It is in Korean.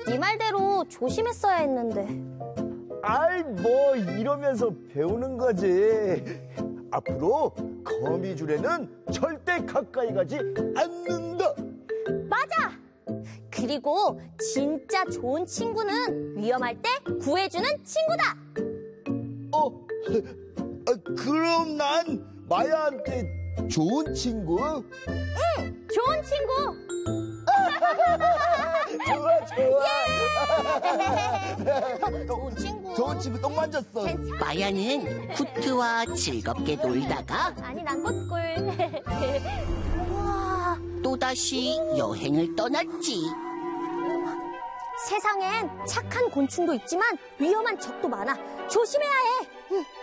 네 말대로 조심했어야 했는데. 아이, 뭐 이러면서 배우는 거지. 앞으로 거미줄에는 절대 가까이 가지 않는다. 맞아! 그리고 진짜 좋은 친구는 위험할 때 구해주는 친구다! 그럼 난 마야한테 좋은 친구? 응! 좋은 친구! 좋아. 좋은 친구. 좋은 친구 똥 만졌어. 마야는 쿠트와 즐겁게 놀다가 아니, 난 꽃꿀. 우와, 또다시 여행을 떠났지. 세상엔 착한 곤충도 있지만 위험한 적도 많아. 조심해야 해. 응.